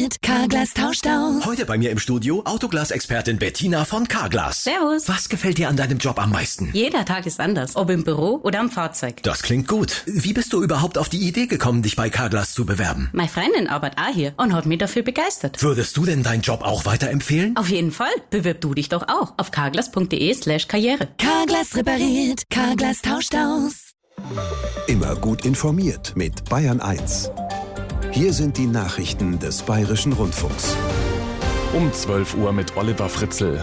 repariert, Carglass tauscht aus. Heute bei mir im Studio Autoglas-Expertin Bettina von Carglass. Servus. Was gefällt dir an deinem Job am meisten? Jeder Tag ist anders, ob im Büro oder am Fahrzeug. Das klingt gut. Wie bist du überhaupt auf die Idee gekommen, dich bei Carglass zu bewerben? Meine Freundin arbeitet auch hier und hat mich dafür begeistert. Würdest du denn deinen Job auch weiterempfehlen? Auf jeden Fall. Bewirb du dich doch auch auf carglass.de/karriere. Carglass repariert, Carglass tauscht aus. Immer gut informiert mit Bayern 1. Hier sind die Nachrichten des Bayerischen Rundfunks. Um 12 Uhr mit Oliver Fritzl.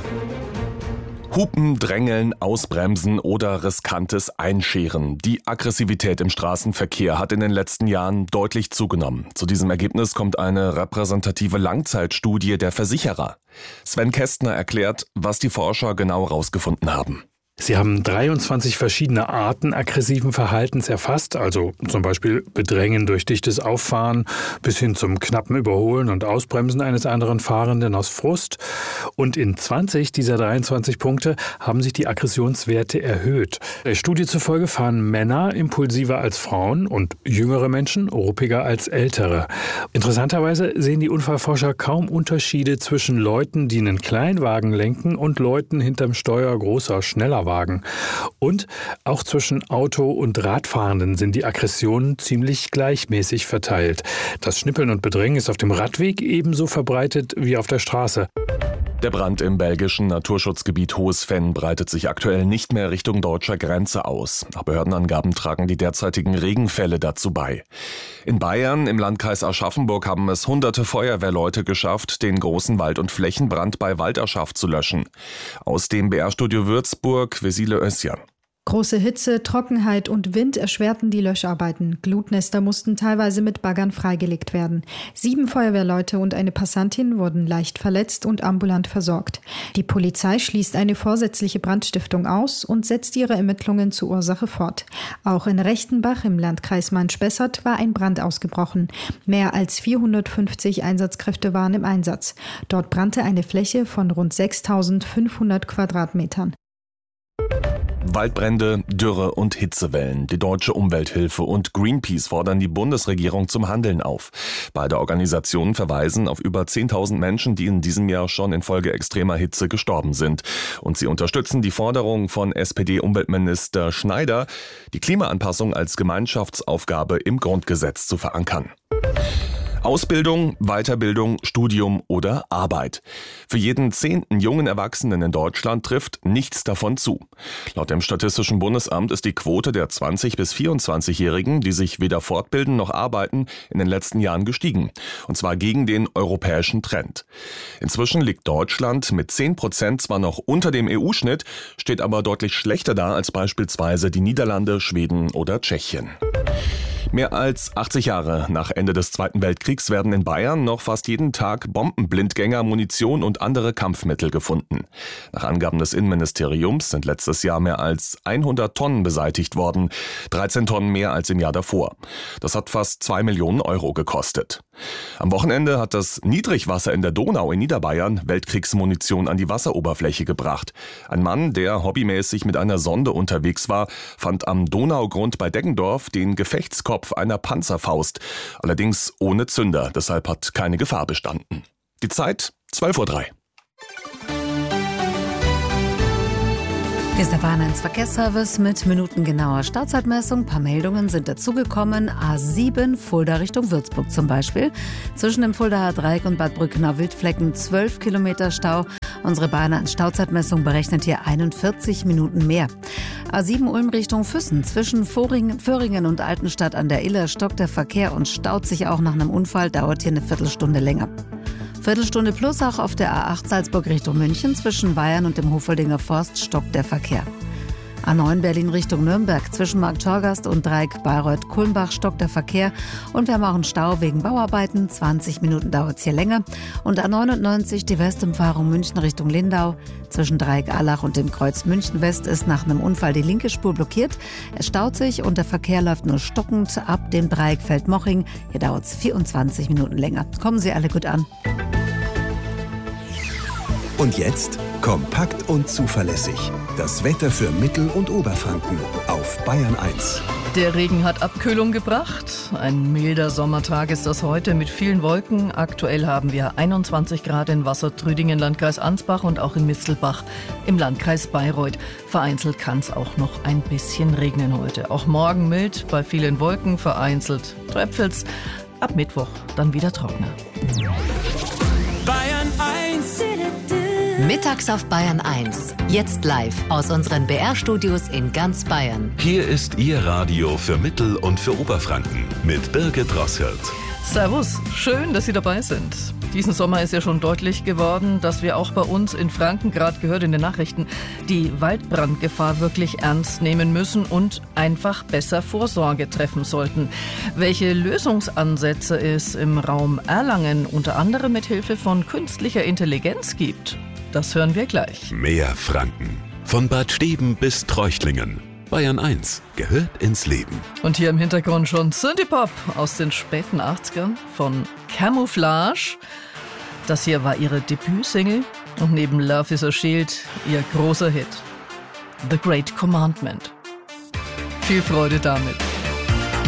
Hupen, Drängeln, Ausbremsen oder riskantes Einscheren. Die Aggressivität im Straßenverkehr hat in den letzten Jahren deutlich zugenommen. Zu diesem Ergebnis kommt eine repräsentative Langzeitstudie der Versicherer. Sven Kästner erklärt, was die Forscher genau herausgefunden haben. Sie haben 23 verschiedene Arten aggressiven Verhaltens erfasst, also zum Beispiel Bedrängen durch dichtes Auffahren bis hin zum knappen Überholen und Ausbremsen eines anderen Fahrenden aus Frust. Und in 20 dieser 23 Punkte haben sich die Aggressionswerte erhöht. Der Studie zufolge fahren Männer impulsiver als Frauen und jüngere Menschen ruppiger als ältere. Interessanterweise sehen die Unfallforscher kaum Unterschiede zwischen Leuten, die einen Kleinwagen lenken, und Leuten hinterm Steuer großer, schneller Wagen. Und auch zwischen Auto- und Radfahrenden sind die Aggressionen ziemlich gleichmäßig verteilt. Das Schnippeln und Bedrängen ist auf dem Radweg ebenso verbreitet wie auf der Straße. Der Brand im belgischen Naturschutzgebiet Hohes Venn breitet sich aktuell nicht mehr Richtung deutscher Grenze aus. Nach Behördenangaben tragen die derzeitigen Regenfälle dazu bei. In Bayern, im Landkreis Aschaffenburg, haben es hunderte Feuerwehrleute geschafft, den großen Wald- und Flächenbrand bei Walderschaft zu löschen. Aus dem BR-Studio Würzburg, Vesile Özcan. Große Hitze, Trockenheit und Wind erschwerten die Löscharbeiten. Glutnester mussten teilweise mit Baggern freigelegt werden. 7 Feuerwehrleute und eine Passantin wurden leicht verletzt und ambulant versorgt. Die Polizei schließt eine vorsätzliche Brandstiftung aus und setzt ihre Ermittlungen zur Ursache fort. Auch in Rechtenbach im Landkreis Main-Spessart war ein Brand ausgebrochen. Mehr als 450 Einsatzkräfte waren im Einsatz. Dort brannte eine Fläche von rund 6.500 Quadratmetern. Waldbrände, Dürre und Hitzewellen. Die Deutsche Umwelthilfe und Greenpeace fordern die Bundesregierung zum Handeln auf. Beide Organisationen verweisen auf über 10.000 Menschen, die in diesem Jahr schon infolge extremer Hitze gestorben sind. Und sie unterstützen die Forderung von SPD-Umweltminister Schneider, die Klimaanpassung als Gemeinschaftsaufgabe im Grundgesetz zu verankern. Ausbildung, Weiterbildung, Studium oder Arbeit. Für jeden 10. jungen Erwachsenen in Deutschland trifft nichts davon zu. Laut dem Statistischen Bundesamt ist die Quote der 20- bis 24-Jährigen, die sich weder fortbilden noch arbeiten, in den letzten Jahren gestiegen. Und zwar gegen den europäischen Trend. Inzwischen liegt Deutschland mit 10% zwar noch unter dem EU-Schnitt, steht aber deutlich schlechter da als beispielsweise die Niederlande, Schweden oder Tschechien. Mehr als 80 Jahre nach Ende des Zweiten Weltkriegs werden in Bayern noch fast jeden Tag Bombenblindgänger, Munition und andere Kampfmittel gefunden. Nach Angaben des Innenministeriums sind letztes Jahr mehr als 100 Tonnen beseitigt worden, 13 Tonnen mehr als im Jahr davor. Das hat fast 2 Millionen Euro gekostet. Am Wochenende hat das Niedrigwasser in der Donau in Niederbayern Weltkriegsmunition an die Wasseroberfläche gebracht. Ein Mann, der hobbymäßig mit einer Sonde unterwegs war, fand am Donaugrund bei Deggendorf den Gefechtskopf einer Panzerfaust, allerdings ohne Zünder, deshalb hat keine Gefahr bestanden. Die Zeit 12:03 Uhr. Hier ist der Bayern 1 Verkehrsservice mit minutengenauer Startzeitmessung. Ein paar Meldungen sind dazugekommen. A7 Fulda Richtung Würzburg zum Beispiel. Zwischen dem Fuldaer Dreieck und Bad Brückener Wildflecken 12 Kilometer Stau. Unsere Bayern 1 Startzeitmessung berechnet hier 41 Minuten mehr. A7 Ulm Richtung Füssen. Zwischen Föhringen und Altenstadt an der Iller stockt der Verkehr und staut sich auch nach einem Unfall. Dauert hier eine Viertelstunde länger. Viertelstunde plus auch auf der A8 Salzburg Richtung München. Zwischen Weyern und dem Hofeldinger Forst stockt der Verkehr. A9 Berlin Richtung Nürnberg. Zwischen Marktschorgast und Dreieck Bayreuth-Kulmbach stockt der Verkehr. Und wir haben auch einen Stau wegen Bauarbeiten. 20 Minuten dauert es hier länger. Und A99 die Westumfahrung München Richtung Lindau. Zwischen Dreieck Allach und dem Kreuz München West ist nach einem Unfall die linke Spur blockiert. Es staut sich und der Verkehr läuft nur stockend ab dem Dreieck Feldmoching. Hier dauert es 24 Minuten länger. Kommen Sie alle gut an. Und jetzt kompakt und zuverlässig. Das Wetter für Mittel- und Oberfranken auf Bayern 1. Der Regen hat Abkühlung gebracht. Ein milder Sommertag ist das heute mit vielen Wolken. Aktuell haben wir 21 Grad in Wassertrüdingen, Landkreis Ansbach und auch in Mistelbach im Landkreis Bayreuth. Vereinzelt kann es auch noch ein bisschen regnen heute. Auch morgen mild, bei vielen Wolken, vereinzelt tröpfelt's. Ab Mittwoch dann wieder trockener. Bayern 1. Mittags auf Bayern 1. Jetzt live aus unseren BR-Studios in ganz Bayern. Hier ist Ihr Radio für Mittel- und für Oberfranken mit Birgit Rosshirt. Servus, schön, dass Sie dabei sind. Diesen Sommer ist ja schon deutlich geworden, dass wir auch bei uns in Franken, gerade gehört in den Nachrichten, die Waldbrandgefahr wirklich ernst nehmen müssen und einfach besser Vorsorge treffen sollten. Welche Lösungsansätze es im Raum Erlangen unter anderem mit Hilfe von künstlicher Intelligenz gibt, das hören wir gleich. Mehr Franken. Von Bad Steben bis Treuchtlingen. Bayern 1 gehört ins Leben. Und hier im Hintergrund schon Synthie-Pop aus den späten 80ern von Camouflage. Das hier war ihre Debütsingle und neben Love is a Shield ihr großer Hit. The Great Commandment. Viel Freude damit.